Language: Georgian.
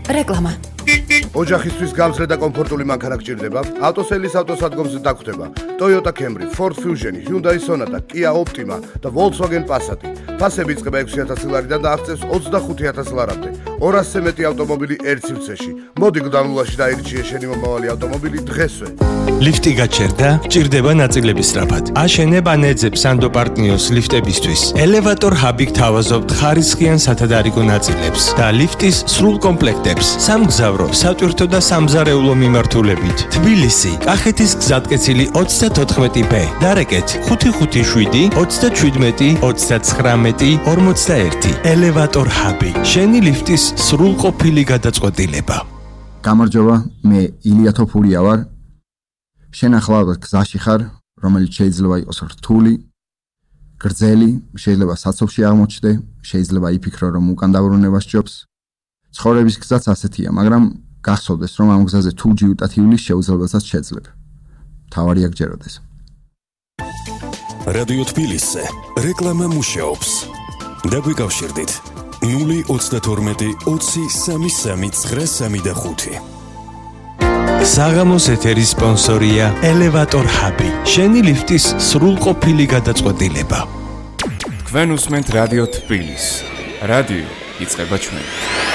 რეკლამა. ოჯახისთვის გამძლე და კომფორტული მანქანა გჭირდება? ავტოსელის ავტოსადგომზე დაგხვდება Toyota Camry, Ford Fusion, Hyundai Sonata, Kia Optima და Volkswagen Passat. ფასები იწყება 6,000 ლარიდან და აღწევს 25,000 ლარამდე. 200-ზე მეტი ავტომობილი ერთ სივრცეში. მოდი გუდანულაში დაირჩიე შენი მომავალი ავტომობილი დღესვე. ლიფტი გაჩერდა, ჭირდება ნაწილების სწრაფად. აშენებ ან ეძებ სანდო პარტნიოს ლიფტებისთვის. ელევატორ ჰაბი გთავაზობთ ხარისხიან სათადარიგო ნაწილებს და ლიფტის სრულ კომპლექტებს. სამგზავრო, სატვირთო და სამზარეულო მიმართულებით. თბილისი, კახეთის გზატკეცილი 34B. დარეკეთ 557 37 39 41. ელევატორ ჰაბი. შენი ლიფტის სრულყოფილი გადაწყვეტილება. გამარჯობა, მე ილია თოფურია ვარ. შენ ახლა გზაში ხარ, რომელიც შეიძლება იყოს რთული, გრძელი, შეიძლება საცობში აღმოჩნდე, შეიძლება იფიქრო, რომ უკან დაბრუნება სჯობს. ცხოვრების გზაც ასეთია, მაგრამ გახსოვდეს, რომ ამ გზაზე თუ ჯიუტად ივლის შეუძლებელსაც შეძლებ. თავარია გჯეროდეს. რადიო თბილისზე რეკლამა მუშაობს. დაგვიკავშირდით 032 23 935. საღამოს ეთერის სპონსორია ელევატორ ჰაბი. შენი ლიფტის სრულყოფილი გადაწყვეტილება. თქვენ უსმენთ რადიო თბილისს. რადიო იწყება ჩვენ.